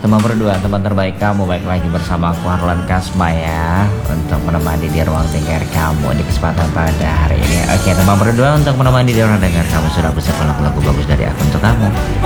teman berdua, teman terbaik kamu, baik lagi bersama aku Harlan Kasma ya, untuk menemani di ruang dengar kamu di kesempatan pada hari ini. Oke teman berdua, untuk menemani di ruang dengar kamu sudah aku siapkan lagu-lagu bagus dari aku untuk kamu.